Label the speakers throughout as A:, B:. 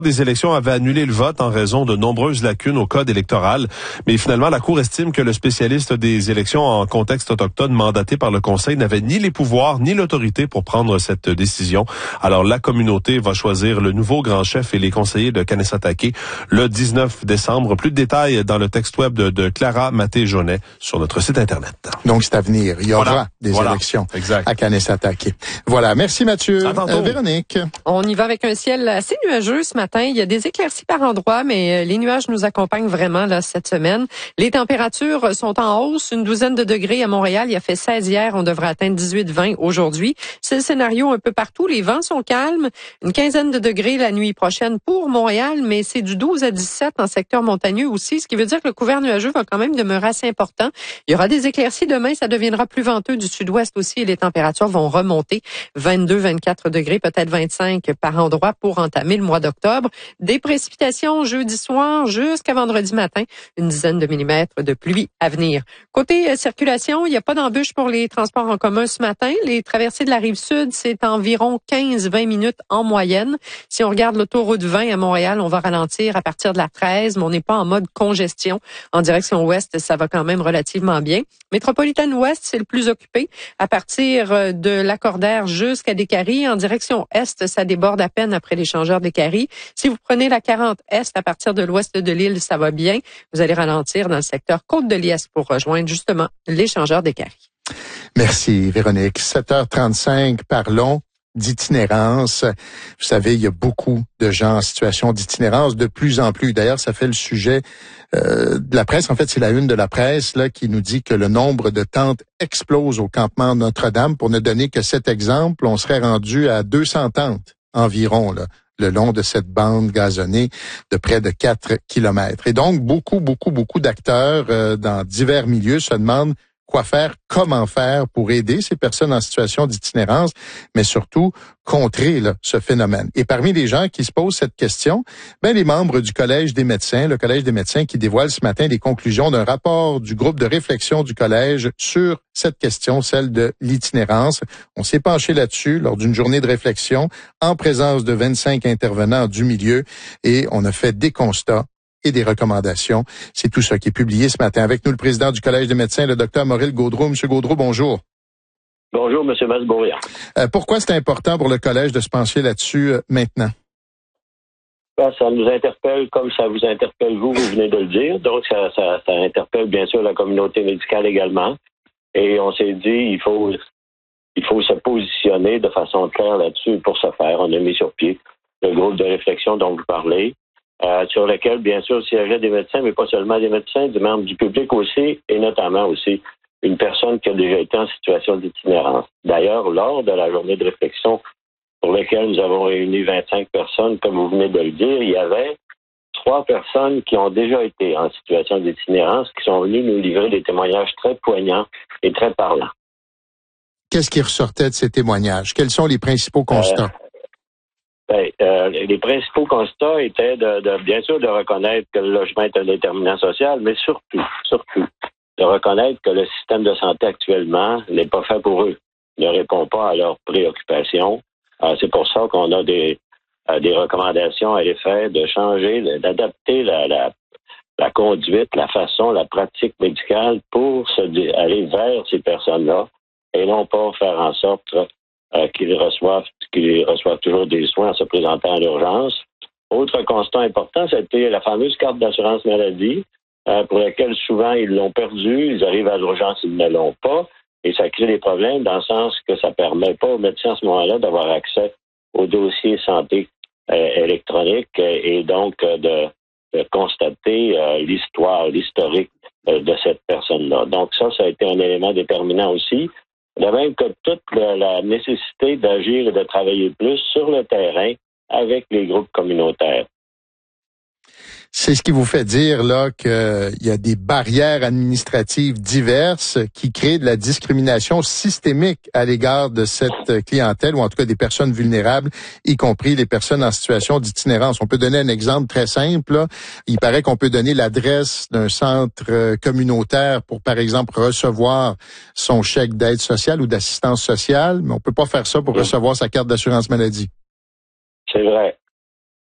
A: des élections avait annulé le vote en raison de nombreuses lacunes au code électoral. Mais finalement, la Cour estime que le spécialiste des élections en contexte autochtone mandaté par le Conseil n'avait ni les pouvoirs ni l'autorité pour prendre cette décision. Alors, la communauté va choisir le nouveau grand chef et les conseillers de Kanesatake le 19 décembre. Plus de détails dans le texte web de Clara Maté-Jaunet sur notre site Internet.
B: Donc, c'est à venir. Il y aura des élections à Kanesatake. Voilà. Merci, Mathieu. Véronique.
C: On y va avec un ciel assez nuageux ce matin. Il y a des éclaircies par endroits, mais les nuages nous accompagnent vraiment là cette semaine. Les températures sont en hausse, une douzaine de degrés à Montréal. Il a fait 16 hier, on devrait atteindre 18-20 aujourd'hui. C'est le scénario un peu partout. Les vents sont calmes, une quinzaine de degrés la nuit prochaine pour Montréal, mais c'est du 12 à 17 en secteur montagneux aussi, ce qui veut dire que le couvert nuageux va quand même demeurer assez important. Il y aura des éclaircies demain, ça deviendra plus venteux du sud-ouest aussi et les températures vont remonter 22-24 degrés, peut-être 25 par endroit pour entamer le mois d'octobre. Des précipitations jeudi soir jusqu'à vendredi matin, une dizaine de millimètres de pluie à venir. Côté circulation, il n'y a pas d'embûche pour les transports en commun ce matin. Les traversées de la Rive-Sud, c'est environ 15-20 minutes en moyenne. Si on regarde l'autoroute 20 à Montréal, on va ralentir à partir de la 13, mais on n'est pas en mode congestion. En direction ouest, ça va quand même relativement bien. Métropolitaine ouest, c'est le plus occupé. À partir de Lacordaire jusqu'à Décarie, en direction est, ça déborde à peine après l'échangeur Décarie. Si vous prenez la 40 est à partir de l'ouest de l'île, ça va bien. Vous allez ralentir dans le secteur Côte-de-Liesse pour rejoindre justement l'échangeur Décarie.
B: Merci Véronique. 7h35, parlons d'itinérance. Vous savez, il y a beaucoup de gens en situation d'itinérance, de plus en plus. D'ailleurs, ça fait le sujet de la presse. En fait, c'est la une de la presse là qui nous dit que le nombre de tentes explose au campement Notre-Dame. Pour ne donner que cet exemple, on serait rendu à 200 tentes environ là, le long de cette bande gazonnée de près de 4 kilomètres. Et donc, beaucoup d'acteurs dans divers milieux se demandent quoi faire, comment faire pour aider ces personnes en situation d'itinérance, mais surtout contrer là, ce phénomène. Et parmi les gens qui se posent cette question, les membres du Collège des médecins, le Collège des médecins qui dévoile ce matin les conclusions d'un rapport du groupe de réflexion du Collège sur cette question, celle de l'itinérance. On s'est penché là-dessus lors d'une journée de réflexion en présence de 25 intervenants du milieu et on a fait des constats et des recommandations. C'est tout ça qui est publié ce matin. Avec nous, le président du Collège des médecins, le docteur Maurice Gaudreau. Monsieur Gaudreau, bonjour.
D: Bonjour, Monsieur Masbourrier.
B: Pourquoi c'est important pour le Collège de se pencher là-dessus maintenant?
D: Ça nous interpelle comme ça vous interpelle vous venez de le dire. Donc, ça interpelle bien sûr la communauté médicale également. Et on s'est dit, il faut se positionner de façon claire là-dessus. Pour ce faire, on a mis sur pied le groupe de réflexion dont vous parlez. Sur lequel, bien sûr, siégeaient des médecins, mais pas seulement des médecins, des membres du public aussi, et notamment aussi une personne qui a déjà été en situation d'itinérance. D'ailleurs, lors de la journée de réflexion pour laquelle nous avons réuni 25 personnes, comme vous venez de le dire, il y avait 3 personnes qui ont déjà été en situation d'itinérance, qui sont venues nous livrer des témoignages très poignants et très parlants.
B: Qu'est-ce qui ressortait de ces témoignages? Quels sont les principaux constats?
D: Les principaux constats étaient bien sûr de reconnaître que le logement est un déterminant social, mais surtout de reconnaître que le système de santé actuellement n'est pas fait pour eux, ne répond pas à leurs préoccupations. C'est pour ça qu'on a des recommandations à l'effet de changer, d'adapter la conduite, la façon, la pratique médicale pour aller vers ces personnes-là et non pas faire en sorte qu'ils reçoivent toujours des soins en se présentant à l'urgence. Autre constat important, c'était la fameuse carte d'assurance maladie, pour laquelle souvent ils l'ont perdue, ils arrivent à l'urgence, ils ne l'ont pas, et ça crée des problèmes dans le sens que ça ne permet pas aux médecins à ce moment-là d'avoir accès aux dossiers santé électroniques et donc de constater l'historique de cette personne-là. Donc ça a été un élément déterminant aussi. De même que toute la nécessité d'agir et de travailler plus sur le terrain avec les groupes communautaires.
B: C'est ce qui vous fait dire là qu'il y a des barrières administratives diverses qui créent de la discrimination systémique à l'égard de cette clientèle, ou en tout cas des personnes vulnérables, y compris les personnes en situation d'itinérance. On peut donner un exemple très simple. Là. Il paraît qu'on peut donner l'adresse d'un centre communautaire pour, par exemple, recevoir son chèque d'aide sociale ou d'assistance sociale, mais on peut pas faire ça pour recevoir sa carte d'assurance maladie.
D: C'est vrai.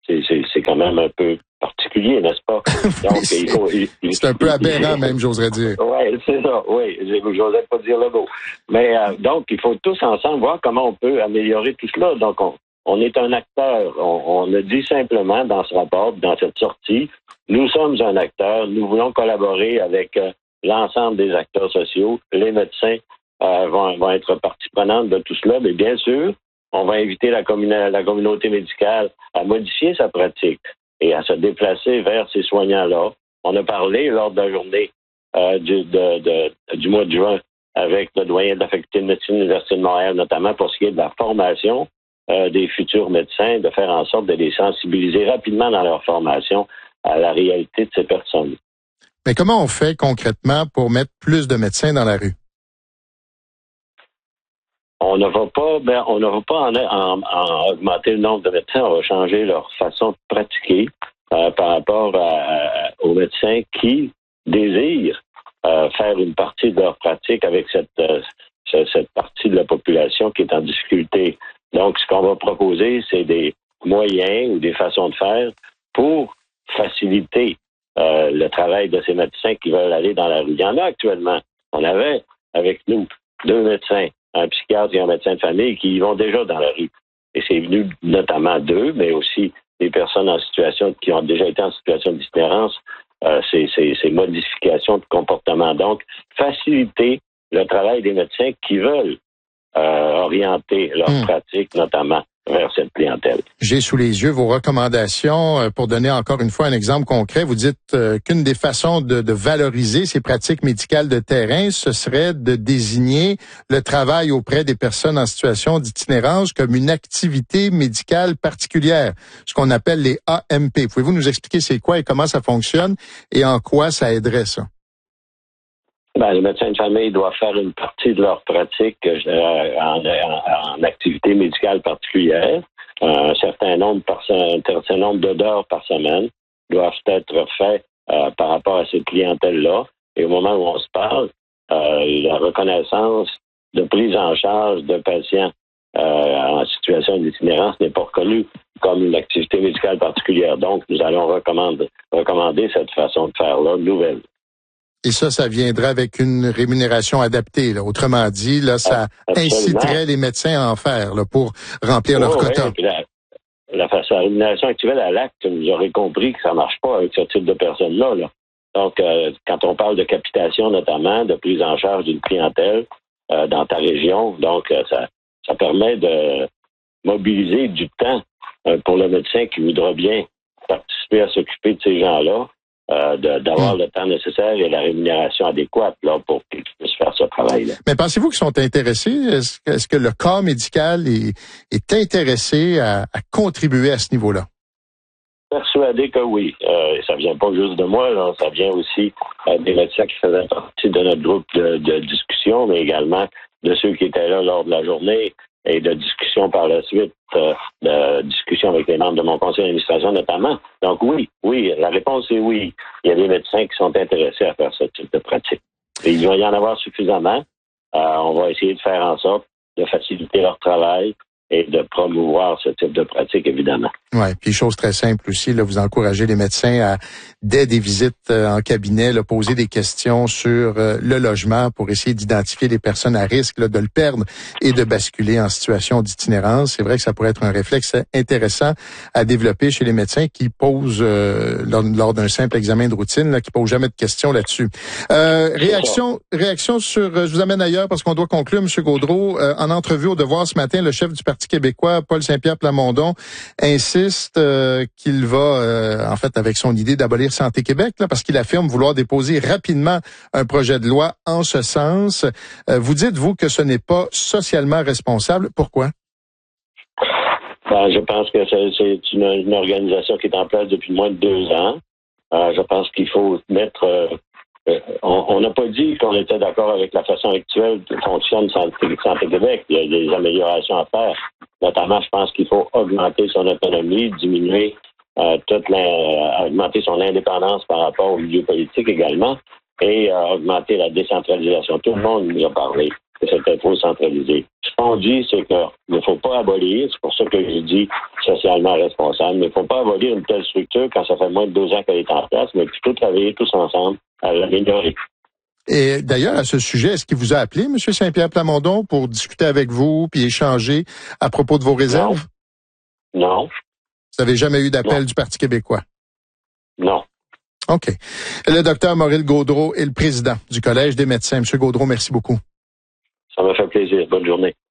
D: C'est quand même un peu particulier, n'est-ce pas? Donc,
B: c'est un peu aberrant même, j'oserais dire.
D: Oui, c'est ça, oui. J'osais pas dire le mot. Mais donc, il faut tous ensemble voir comment on peut améliorer tout cela. Donc, on est un acteur. On a dit simplement dans ce rapport, dans cette sortie, nous sommes un acteur. Nous voulons collaborer avec l'ensemble des acteurs sociaux. Les médecins vont être partie prenante de tout cela. Mais bien sûr, on va inviter la communauté médicale à modifier sa pratique et à se déplacer vers ces soignants-là. On a parlé lors de la journée du mois de juin avec le doyen de la faculté de médecine de l'Université de Montréal, notamment pour ce qui est de la formation des futurs médecins, de faire en sorte de les sensibiliser rapidement dans leur formation à la réalité de ces personnes.
B: Mais comment on fait concrètement pour mettre plus de médecins dans la rue?
D: On ne va pas en augmenter le nombre de médecins, on va changer leur façon de pratiquer par rapport aux médecins qui désirent faire une partie de leur pratique avec cette partie de la population qui est en difficulté. Donc, ce qu'on va proposer, c'est des moyens ou des façons de faire pour faciliter le travail de ces médecins qui veulent aller dans la rue. Il y en a actuellement. On avait avec nous 2 médecins, un psychiatre et un médecin de famille qui y vont déjà dans la rue. Et c'est venu notamment d'eux, mais aussi des personnes qui ont déjà été en situation d'itinérance, ces modifications de comportement. Donc, faciliter le travail des médecins qui veulent orienter leur pratique, notamment vers cette clientèle.
B: J'ai sous les yeux vos recommandations. Pour donner encore une fois un exemple concret, vous dites qu'une des façons de valoriser ces pratiques médicales de terrain, ce serait de désigner le travail auprès des personnes en situation d'itinérance comme une activité médicale particulière, ce qu'on appelle les AMP. Pouvez-vous nous expliquer c'est quoi et comment ça fonctionne et en quoi ça aiderait ça?
D: Les médecins de famille doivent faire une partie de leur pratique en activité médicale particulière. Un certain nombre d'heures par semaine doivent être faits par rapport à cette clientèle-là. Et au moment où on se parle, la reconnaissance de prise en charge de patients en situation d'itinérance n'est pas reconnue comme une activité médicale particulière. Donc, nous allons recommander cette façon de faire-là nouvelle.
B: Et ça viendrait avec une rémunération adaptée. Là. Autrement dit, là, ça inciterait les médecins à en faire là, pour remplir leur quota.
D: La rémunération actuelle à l'acte, vous aurez compris que ça marche pas avec ce type de personnes-là. Là. Donc, quand on parle de capitation notamment, de prise en charge d'une clientèle dans ta région, donc ça permet de mobiliser du temps pour le médecin qui voudra bien participer à s'occuper de ces gens-là. D'avoir le temps nécessaire et la rémunération adéquate là, pour qu'ils puissent faire ce travail-là.
B: Mais pensez-vous qu'ils sont intéressés? Est-ce que le corps médical est intéressé à contribuer à ce niveau-là?
D: Persuadé que oui. Ça vient pas juste de moi, là, ça vient aussi des médecins qui faisaient partie de notre groupe de discussion, mais également de ceux qui étaient là lors de la journée et de discussion par la suite, de discussion avec les membres de mon conseil d'administration notamment. Donc oui, la réponse est oui. Il y a des médecins qui sont intéressés à faire ce type de pratique. Et il doit y en avoir suffisamment. On va essayer de faire en sorte de faciliter leur travail et de promouvoir ce type de pratique, évidemment.
B: Oui, puis chose très simple aussi, là, vous encouragez les médecins à, dès des visites en cabinet, là, poser des questions sur le logement pour essayer d'identifier les personnes à risque là, de le perdre et de basculer en situation d'itinérance. C'est vrai que ça pourrait être un réflexe intéressant à développer chez les médecins qui posent, lors d'un simple examen de routine, là, qui posent jamais de questions là-dessus. Réaction sur, je vous amène ailleurs parce qu'on doit conclure, M. Gaudreault. En entrevue au Devoir ce matin, le chef du Parti québécois, Paul Saint-Pierre Plamondon, insiste qu'il va, en fait, avec son idée d'abolir Santé Québec, là, parce qu'il affirme vouloir déposer rapidement un projet de loi en ce sens. Vous dites, vous, que ce n'est pas socialement responsable. Pourquoi?
D: Je pense que c'est une organisation qui est en place depuis moins de 2 ans. Je pense qu'il faut mettre... on n'a pas dit qu'on était d'accord avec la façon actuelle que fonctionne Santé Québec. Il y a des améliorations à faire. Notamment, je pense qu'il faut augmenter son autonomie, diminuer augmenter son indépendance par rapport au milieu politique également et augmenter la décentralisation. Tout le monde nous a parlé que c'était trop centralisé. Ce qu'on dit, c'est qu'il ne faut pas abolir, c'est pour ça que je dis socialement responsable, mais il ne faut pas abolir une telle structure quand ça fait moins de 2 ans qu'elle est en place, mais plutôt travailler tous ensemble à l'améliorer.
B: Et d'ailleurs, à ce sujet, est-ce qu'il vous a appelé, M. Saint-Pierre Plamondon, pour discuter avec vous puis échanger à propos de vos réserves?
D: Non.
B: Vous n'avez jamais eu d'appel du Parti québécois?
D: Non.
B: OK. Le docteur Maurice Gaudreault est le président du Collège des médecins. M. Gaudreault, merci beaucoup.
D: Ça m'a fait plaisir. Bonne journée.